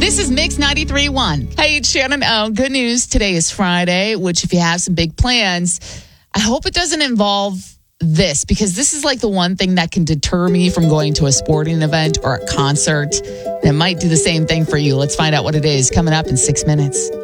This is Mix 93.1. Hey, it's Shannon O. Good news. Today is Friday, which if you have some big plans, I hope it doesn't involve this, because this is like the one thing that can deter me from going to a sporting event or a concert. It might do the same thing for you. Let's find out what it is coming up in 6 minutes.